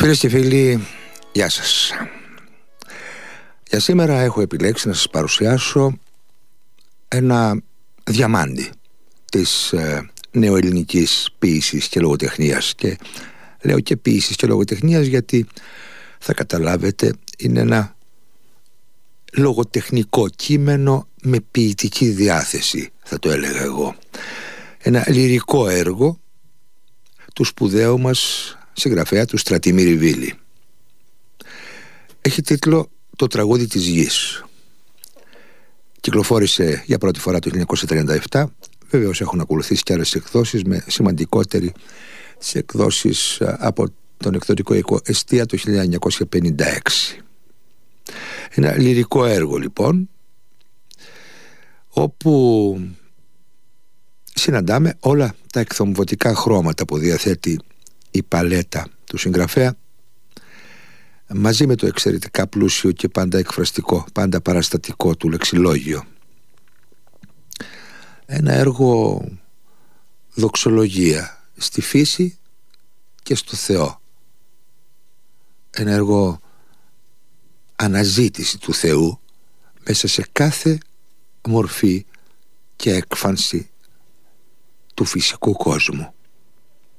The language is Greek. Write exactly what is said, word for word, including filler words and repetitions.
Φίλες και φίλοι, γεια σας. Για σήμερα έχω επιλέξει να σας παρουσιάσω ένα διαμάντι της ε, νεοελληνικής ποίησης και λογοτεχνίας. Και λέω και ποίησης και λογοτεχνίας γιατί θα καταλάβετε είναι ένα λογοτεχνικό κείμενο με ποιητική διάθεση, θα το έλεγα εγώ. Ένα λυρικό έργο του σπουδαίου μας συγγραφέα του Στρατημίρη Βίλη. Έχει τίτλο «Το τραγούδι της γης». Κυκλοφόρησε για πρώτη φορά το χίλια εννιακόσια τριάντα επτά. Βεβαίως έχουν ακολουθήσει και άλλες εκδόσεις, με σημαντικότερη τις εκδόσεις από τον εκδοτικό οίκο Εστία το χίλια εννιακόσια πενήντα έξι. Ένα λυρικό έργο λοιπόν, όπου συναντάμε όλα τα εκθομβωτικά χρώματα που διαθέτει η παλέτα του συγγραφέα, μαζί με το εξαιρετικά πλούσιο και πάντα εκφραστικό, πάντα παραστατικό του λεξιλόγιο. Ένα έργο δοξολογία στη φύση και στο Θεό. Ένα έργο αναζήτηση του Θεού μέσα σε κάθε μορφή και έκφανση του φυσικού κόσμου.